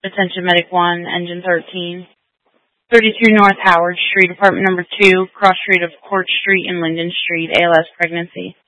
Attention Medic 1, Engine 13. 32 North Howard Street, apartment number 2, cross street of Court Street and Linden Street, ALS pregnancy.